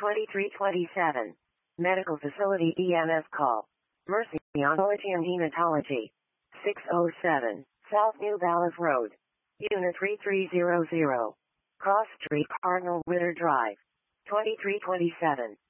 2327. Medical facility EMS call. Mercy Oncology and Hematology. 607. South New Ballas Road. Unit 3300. Cross Street, Cardinal Ritter Drive. 2327.